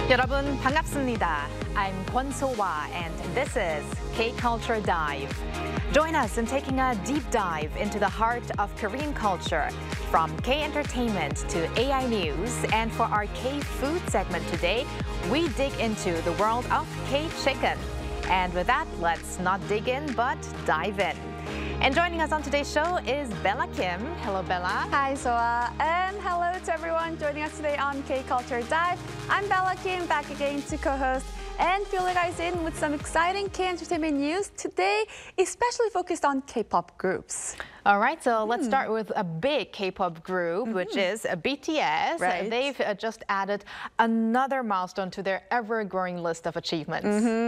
여러분 반갑습니다. I'm Kwon So-hwa and this is K-Culture Dive. Join us in taking a deep dive into the heart of Korean culture, from K-entertainment to AI news. And for our K-food segment today, we dig into the world of K-chicken. And with that, let's not dig in, but dive in. And joining us on today's show is Bella Kim. Hello, Bella. Hi, Soa. And hello to everyone joining us today on K-Culture Dive. I'm Bella Kim, back again to co-host and fill you guys in with some exciting K-entertainment news today, especially focused on K-pop groups. All right, so let's start with a big K-pop group, which is BTS. Right. They've just added another milestone to their ever-growing list of achievements.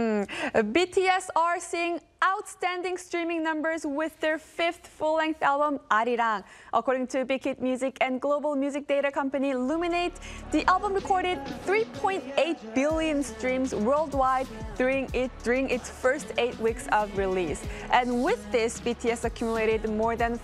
BTS are seeing outstanding streaming numbers with their fifth full-length album, Arirang. According to Big Hit Music and global music data company Luminate, the album recorded 3.8 billion streams worldwide during its first 8 weeks of release. And with this, BTS accumulated more than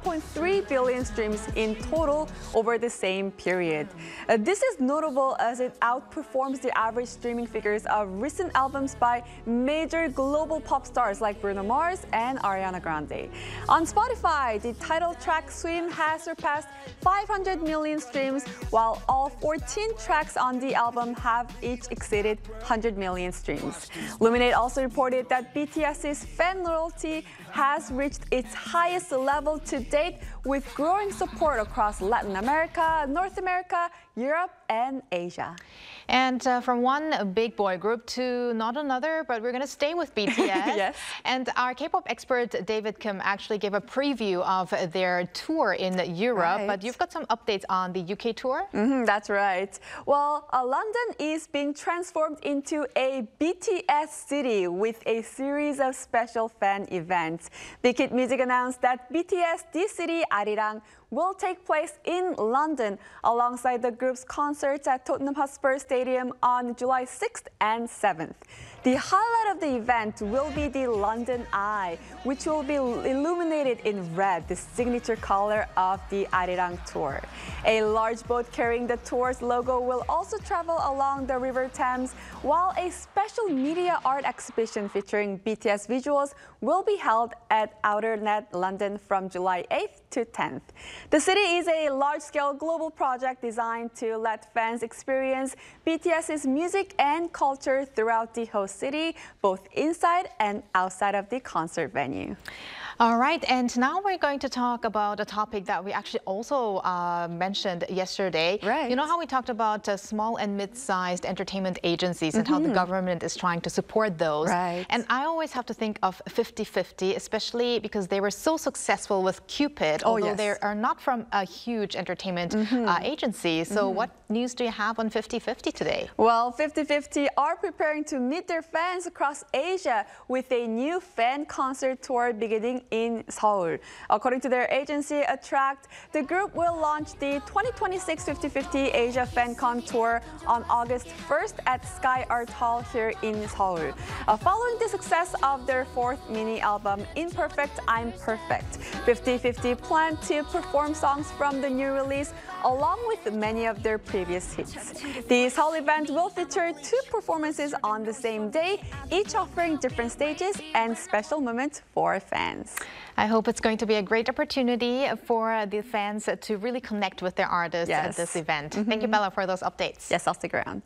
5.3 billion streams in total over the same period. This is notable as it outperforms the average streaming figures of recent albums by major global pop stars like Bruno Mars and Ariana Grande. On Spotify, the title track Swim has surpassed 500 million streams, while all 14 tracks on the album have each exceeded 100 million streams. Luminate also reported that BTS's fan loyalty has reached its highest level to date, with growing support across Latin America, North America, Europe, and Asia. And from one big boy group to not another, but we're going to stay with BTS. Yes. And our K-pop expert David Kim actually gave a preview of their tour in Europe, Right. but you've got some updates on the UK tour? That's right. Well, London is being transformed into a BTS city with a series of special fan events. Big Hit Music announced that BTS The City Arirang will take place in London alongside the group's concerts at Tottenham Hotspur Stadium on July 6th and 7th. The highlight of the event will be the London Eye, which will be illuminated in red, the signature color of the Arirang tour. A large boat carrying the tour's logo will also travel along the River Thames, while a special media art exhibition featuring BTS visuals will be held at Outernet London from July 8th to 10th. The city is a large-scale global project designed to let fans experience BTS's music and culture throughout the host city, both inside and outside of the concert venue. All right, and now we're going to talk about a topic that we actually also mentioned yesterday. Right. You know how we talked about small and mid-sized entertainment agencies and how the government is trying to support those. Right. And I always have to think of 50/50, especially because they were so successful with Cupid, although yes. they are not from a huge entertainment agency. So what news do you have on 50/50 today? Well, 50/50 are preparing to meet their fans across Asia with a new fan concert tour beginning in Seoul. According to their agency, Attract, the group will launch the 2026 50/50 Asia FanCon Tour on August 1st at Sky Art Hall here in Seoul. Following the success of their fourth mini album, Imperfect, I'm Perfect, 50/50 plan to perform songs from the new release along with many of their previous hits. The Seoul event will feature 2 performances on the same day, each offering different stages and special moments for fans. I hope it's going to be a great opportunity for the fans to really connect with their artists at this event. Thank you, Bella, for those updates. Yes, I'll stick around.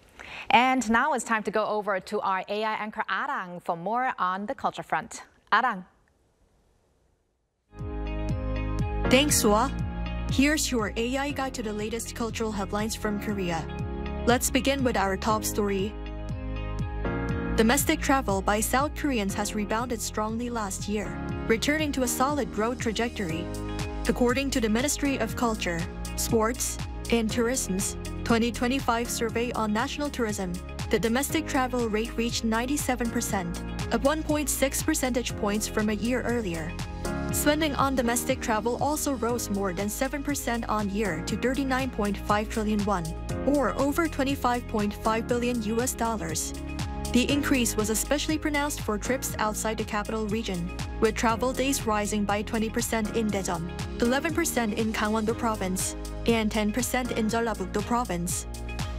And now it's time to go over to our AI anchor Arang for more on the culture front. Arang. Thanks, Soa. Here's your AI guide to the latest cultural headlines from Korea. Let's begin with our top story. Domestic travel by South Koreans has rebounded strongly last year, returning to a solid growth trajectory. According to the Ministry of Culture, Sports, and Tourism's 2025 survey on national tourism, the domestic travel rate reached 97%, up 1.6 percentage points from a year earlier. Spending on domestic travel also rose more than 7% on year to 39.5 trillion won, or over $25.5 billion. The increase was especially pronounced for trips outside the capital region, with travel days rising by 20% in Daejeon, 11% in Gangwon-do Province, and 10% in Jeollabuk-do Province.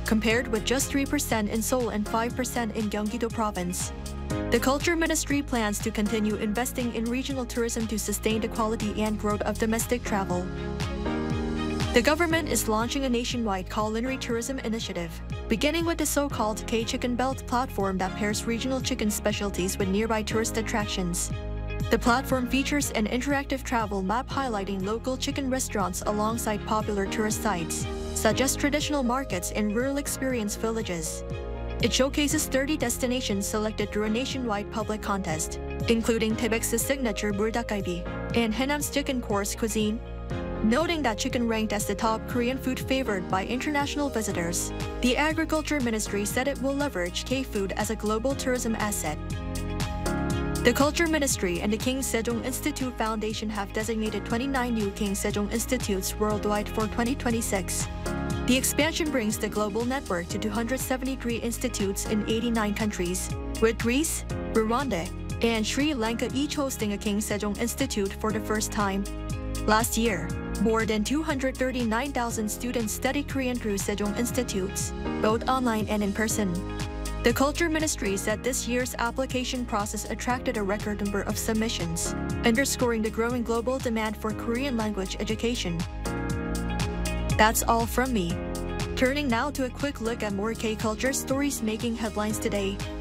compared with just 3% in Seoul and 5% in Gyeonggi-do Province. The Culture Ministry plans to continue investing in regional tourism to sustain the quality and growth of domestic travel. The government is launching a nationwide culinary tourism initiative, beginning with the so-called K-Chicken Belt platform that pairs regional chicken specialties with nearby tourist attractions. The platform features an interactive travel map highlighting local chicken restaurants alongside popular tourist sites, such as traditional markets and rural experience villages. It showcases 30 destinations selected through a nationwide public contest, including Taebek's signature bulldakgalbi and Haenam's chicken course cuisine. Noting that chicken ranked as the top Korean food favored by international visitors, the Agriculture Ministry said it will leverage K-food as a global tourism asset. The Culture Ministry and the King Sejong Institute Foundation have designated 29 new King Sejong Institutes worldwide for 2026. The expansion brings the global network to 273 institutes in 89 countries, with Greece, Rwanda, and Sri Lanka each hosting a King Sejong Institute for the first time. Last year, more than 239,000 students studied Korean through Sejong Institutes, both online and in person. The Culture Ministry said this year's application process attracted a record number of submissions, underscoring the growing global demand for Korean language education. That's all from me. Turning now to a quick look at more K-culture stories making headlines today.